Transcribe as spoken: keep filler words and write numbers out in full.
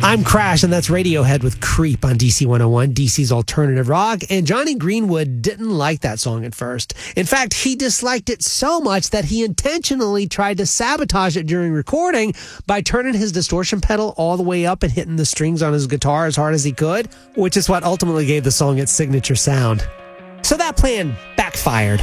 I'm Crash, and that's Radiohead with Creep on D C one oh one, D C's alternative rock. And Johnny Greenwood didn't like that song at first. In fact, he disliked it so much that he intentionally tried to sabotage it during recording by turning his distortion pedal all the way up and hitting the strings on his guitar as hard as he could, which is what ultimately gave the song its signature sound. So that plan backfired.